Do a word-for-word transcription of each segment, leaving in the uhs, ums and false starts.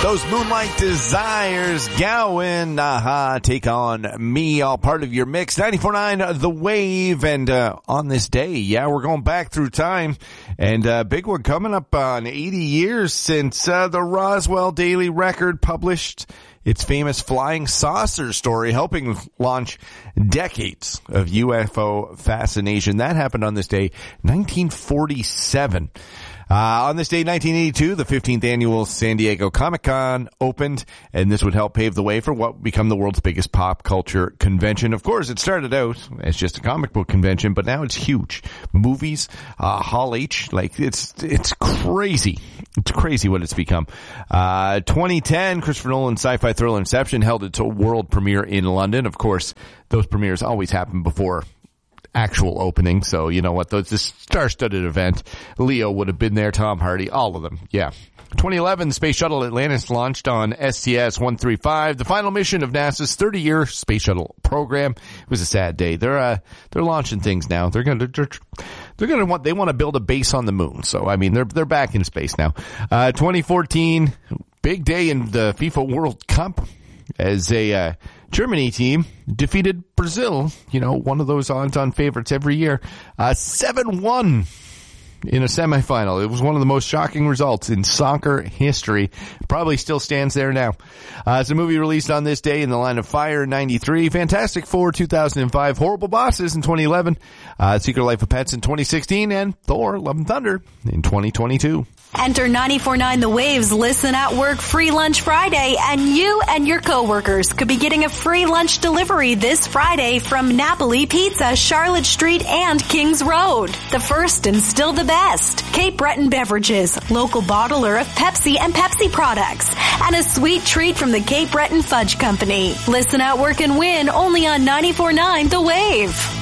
Those Moonlight Desires, Gowan, aha, Take On Me, all part of your mix. ninety-four point nine The Wave, and uh, on this day, yeah, we're going back through time, and uh, big one coming up on eighty years since uh, the Roswell Daily Record published its famous flying saucer story, helping launch decades of U F O fascination. That happened on this day, nineteen forty-seven. Uh, on this day, nineteen eighty-two, the fifteenth annual San Diego Comic-Con opened, and this would help pave the way for what would become the world's biggest pop culture convention. Of course, it started out as just a comic book convention, but now it's huge. Movies, uh, Hall H, like, it's, it's crazy. It's crazy what it's become. Uh, twenty ten, Christopher Nolan's sci-fi thriller Inception held its world premiere in London. Of course, those premieres always happen before actual opening, so you know what, this star-studded event. Leo would have been there, Tom Hardy, all of them, yeah. twenty eleven, the Space Shuttle Atlantis launched on S T S one thirty-five, the final mission of NASA's thirty-year Space Shuttle program. It was a sad day. They're uh, they're launching things now. They're gonna they're, they're gonna want they want to build a base on the moon. So I mean, they're they're back in space now. Uh, twenty fourteen, big day in the FIFA World Cup, as a uh, Germany team defeated Brazil, you know, one of those odds-on favorites every year, uh, seven one in a semifinal. It was one of the most shocking results in soccer history. Probably still stands there now. Uh, it's a movie released on this day in The Line of Fire in ninety-three, Fantastic Four two thousand five, Horrible Bosses in twenty eleven, uh, Secret Life of Pets in twenty sixteen, and Thor Love and Thunder in twenty twenty-two. Enter ninety-four point nine The Wave's Listen at Work Free Lunch Friday, and you and your coworkers could be getting a free lunch delivery this Friday from Napoli Pizza, Charlotte Street and Kings Road. The first and still the best. Cape Breton Beverages, local bottler of Pepsi and Pepsi products, and a sweet treat from the Cape Breton Fudge Company. Listen at Work and win only on ninety-four point nine The Wave.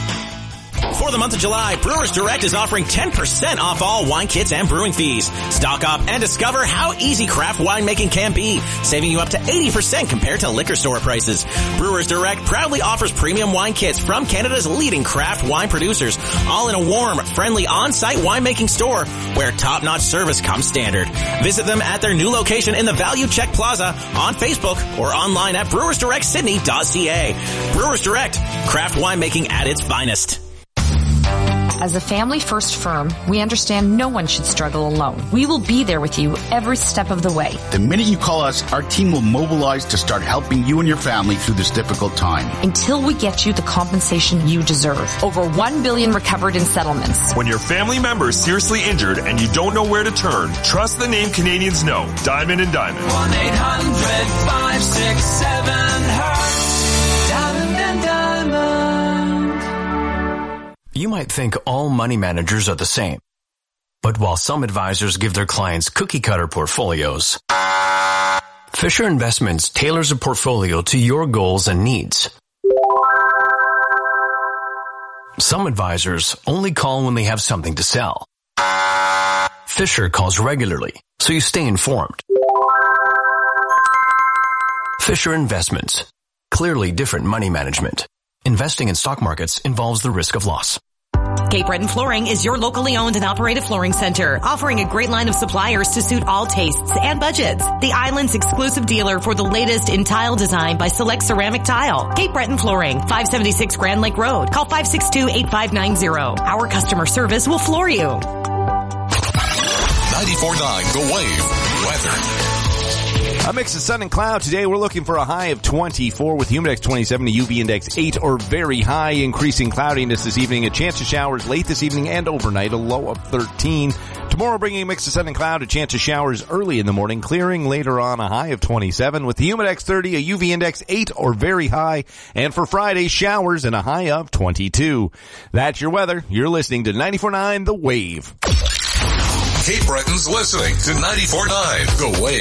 For the month of July, Brewers Direct is offering ten percent off all wine kits and brewing fees. Stock up and discover how easy craft winemaking can be, saving you up to eighty percent compared to liquor store prices. Brewers Direct proudly offers premium wine kits from Canada's leading craft wine producers, all in a warm, friendly on-site winemaking store where top-notch service comes standard. Visit them at their new location in the Value Check Plaza, on Facebook, or online at brewers direct sydney dot c a. Brewers Direct, craft winemaking at its finest. As a family-first firm, we understand no one should struggle alone. We will be there with you every step of the way. The minute you call us, our team will mobilize to start helping you and your family through this difficult time. Until we get you the compensation you deserve. Over one billion dollars recovered in settlements. When your family member is seriously injured and you don't know where to turn, trust the name Canadians know. Diamond and Diamond. one eight hundred five six seven hurt. Diamond and Diamond. You might think all money managers are the same. But while some advisors give their clients cookie-cutter portfolios, Fisher Investments tailors a portfolio to your goals and needs. Some advisors only call when they have something to sell. Fisher calls regularly, so you stay informed. Fisher Investments. Clearly different money management. Investing in stock markets involves the risk of loss. Cape Breton Flooring is your locally owned and operated flooring center, offering a great line of suppliers to suit all tastes and budgets. The island's exclusive dealer for the latest in tile design by Select Ceramic Tile. Cape Breton Flooring, five seventy-six Grand Lake Road. Call five six two, eight five nine zero. Our customer service will floor you. ninety-four point nine The Wave. Weather. A mix of sun and cloud. Today we're looking for a high of twenty-four with humid index twenty-seven, a U V index eight or very high. Increasing cloudiness this evening, a chance of showers late this evening and overnight, a low of thirteen. Tomorrow bringing a mix of sun and cloud, a chance of showers early in the morning, clearing later on, a high of twenty-seven with the humid index thirty, a U V index eight or very high. And for Friday, showers and a high of twenty-two. That's your weather. You're listening to ninety-four point nine The Wave. Cape Breton's listening to ninety-four point nine The Wave.